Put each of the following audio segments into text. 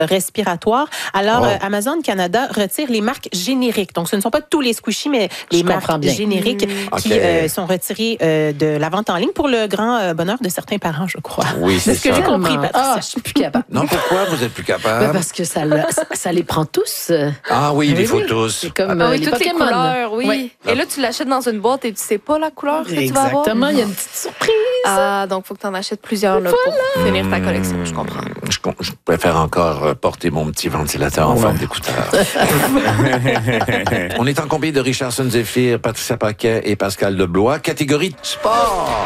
respiratoires. Alors, Amazon Canada retire les marques génériques. Donc, ce ne sont pas tous les squishies, mais les marques génériques qui sont retirées de la vente en ligne pour le grand bonheur de certains parents, je crois. Oui, c'est ce que j'ai compris, Patricia. Je suis plus capable. Non, pourquoi vous êtes plus capable? Parce que ça les prend tous. Ah oui, les photos. C'est comme les toutes Pokémon. Les couleurs, oui. Oui. Et là, tu l'achètes dans une boîte et tu sais pas la couleur que tu vas avoir. Exactement, il y a une petite surprise. Ah, donc il faut que tu en achètes plusieurs là, pour finir ta collection, je comprends. Je préfère encore porter mon petit ventilateur en forme d'écouteur. On est en compagnie de Richardson Zéphyr, Patricia Paquet et Pascal Leblois. Catégorie sport.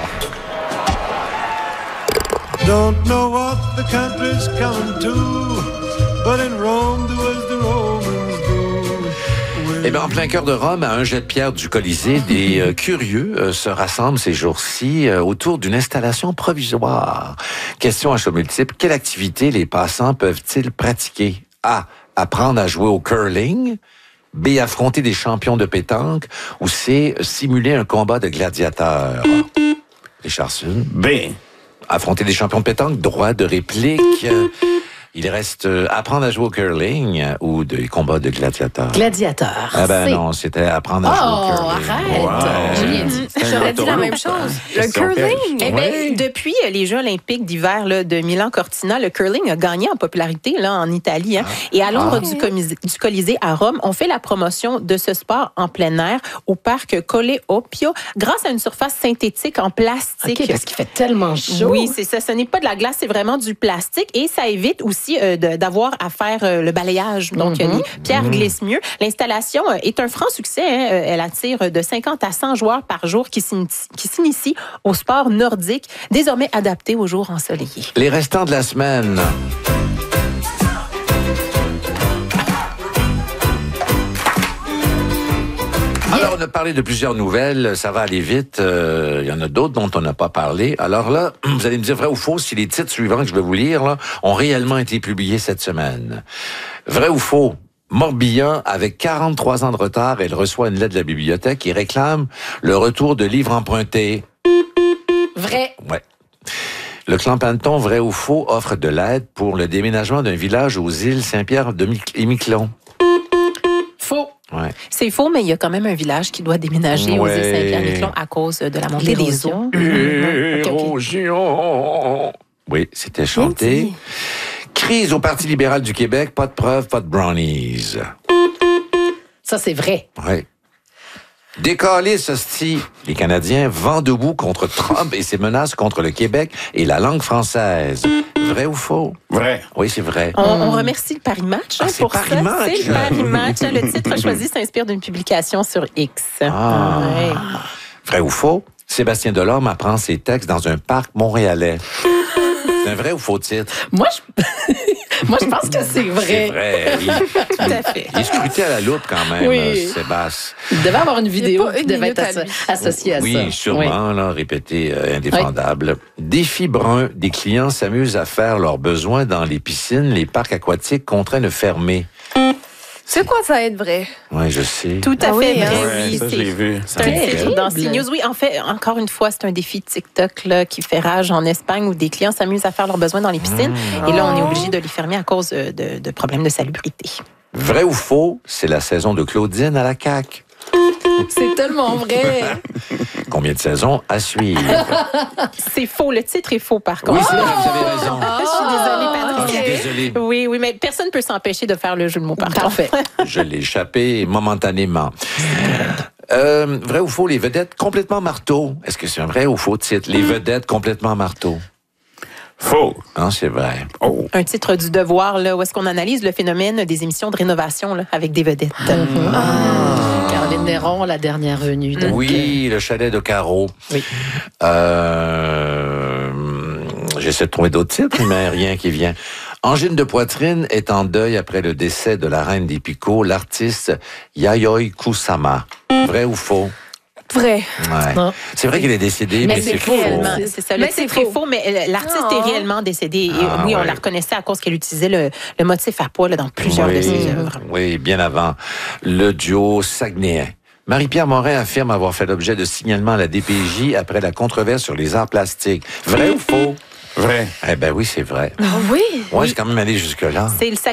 Don't know what the country's coming to, but in Rome do as the Romans do. Eh bien, en plein cœur de Rome, à un jet de pierre du Colisée, des curieux se rassemblent ces jours-ci autour d'une installation provisoire. Question à choix multiple. Quelle activité les passants peuvent-ils pratiquer? A. Apprendre à jouer au curling. B. Affronter des champions de pétanque. Ou C. Simuler un combat de gladiateurs. Richardson. B. Affronter des champions de pétanque, droit de réplique. Il reste apprendre à jouer au curling ou des combats de gladiateurs. Gladiateur. Ah ben non, c'était apprendre à jouer au curling. Arrête! J'ai rien dit. J'aurais dit la même chose. Le curling. Eh bien, depuis les Jeux olympiques d'hiver là, de Milan-Cortina, le curling a gagné en popularité là, en Italie. Hein. Et à l'ombre du Colisée à Rome, on fait la promotion de ce sport en plein air au parc Colle Oppio grâce à une surface synthétique en plastique. OK, parce qu'il fait tellement chaud. Oui, c'est ça. Ce n'est pas de la glace, c'est vraiment du plastique. Et ça évite aussi d'avoir à faire le balayage. Donc, les pierres glissent mieux. L'installation est un franc succès. Hein. Elle attire de 50 à 100 joueurs par jour qui s'initient au sport nordique, désormais adapté aux jours ensoleillés. Les restants de la semaine. Alors, on a parlé de plusieurs nouvelles. Ça va aller vite. Il y en a d'autres dont on n'a pas parlé. Alors là, vous allez me dire vrai ou faux si les titres suivants que je vais vous lire là, ont réellement été publiés cette semaine. Vrai ou faux? Morbihan, avec 43 ans de retard, elle reçoit une lettre de la bibliothèque qui réclame le retour de livres empruntés. Vrai. Ouais. Le clan Panton, vrai ou faux, offre de l'aide pour le déménagement d'un village aux îles Saint-Pierre et Miquelon. Faux. Ouais. C'est faux, mais il y a quand même un village qui doit déménager aux îles Saint-Pierre-Miquelon à cause de la montée des eaux. Érosion. Oui, c'était chanté. Crise au Parti libéral du Québec, pas de preuves, pas de brownies. Ça, c'est vrai. Oui. Décalisse, hostie. Les Canadiens vent debout contre Trump et ses menaces contre le Québec et la langue française. Vrai ou faux? Vrai. Oui, c'est vrai. On remercie le Paris Match pour ça. Paris Match. C'est le Paris Match. Le titre choisi s'inspire d'une publication sur X. Ouais. Vrai ou faux? Sébastien Delorme apprend ses textes dans un parc montréalais. C'est un vrai ou faux titre? Moi, je pense que c'est vrai. C'est vrai. Tout à fait. Il est scruté à la loupe quand même, Oui. Sébastien. Il devait avoir une vidéo pas qui une devait minute être à lui. associée à ça. Oui, sûrement, là, répété, indéfendable. Défi brun, des clients s'amusent à faire leurs besoins dans les piscines, les parcs aquatiques contraints de fermer. C'est quoi ça être vrai? Oui, je sais. Tout à fait oui, vrai, hein? oui. Ça, je l'ai vu. C'est un titre dans CNews. Oui, en fait, encore une fois, c'est un défi TikTok là, qui fait rage en Espagne où des clients s'amusent à faire leurs besoins dans les piscines. Et là, on est obligé de les fermer à cause de problèmes de salubrité. Vrai ou faux, c'est la saison de Claudine à la CAQ. C'est tellement vrai. Combien de saisons à suivre? C'est faux. Le titre est faux, par contre. Oui, c'est vrai, vous avez raison. Je suis désolée, Patricia. Je suis désolé. Oui, mais personne ne peut s'empêcher de faire le jeu de mots, par contre. Parfait. Je l'ai échappé momentanément. Vrai ou faux, les vedettes complètement marteau. Est-ce que c'est un vrai ou faux titre? Les vedettes complètement marteau. Faux. Non, c'est vrai. Oh. Un titre du Devoir, là, où est-ce qu'on analyse le phénomène des émissions de rénovation là, avec des vedettes. Caroline Néron, la dernière venue. Donc, Oui, le chalet de Caro. Oui. J'essaie de trouver d'autres titres, mais rien qui vient. Angine de poitrine est en deuil après le décès de la reine des picots, l'artiste Yayoi Kusama. Vrai ou faux? Vrai. Ouais. Non. C'est vrai qu'il est décédé, mais c'est faux. Réellement, c'est ça. Le Mais c'est titre est faux. faux, mais l'artiste Non. est réellement décédé. Et oui, on ouais. la reconnaissait à cause qu'elle utilisait le motif à pois là, dans plusieurs de ses œuvres. Oui, bien avant. Le duo saguenéen. Marie-Pierre Morin affirme avoir fait l'objet de signalement à la DPJ après la controverse sur les arts plastiques. Vrai ou faux? Vrai. Eh ben oui, c'est vrai. Ah oui? Ouais, c'est quand même allé jusque-là. C'est le